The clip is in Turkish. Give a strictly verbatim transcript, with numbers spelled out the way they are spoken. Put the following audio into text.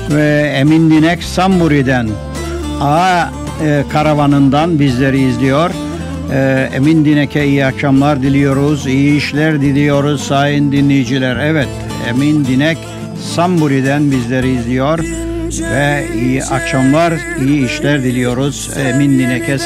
ve Emin Dinek Samburi'den A e, karavanından bizleri izliyor. E, Emin Dinek'e iyi akşamlar diliyoruz, iyi işler diliyoruz sayın dinleyiciler. Evet, Emin Dinek Samburi'den bizleri izliyor ve iyi akşamlar, iyi işler diliyoruz Emin Dinek'e.